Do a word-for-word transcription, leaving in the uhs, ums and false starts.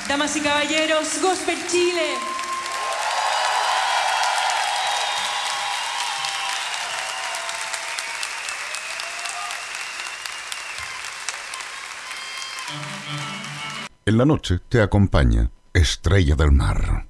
Damas y caballeros, Gospel Chile. En la noche te acompaña Estrella del Mar.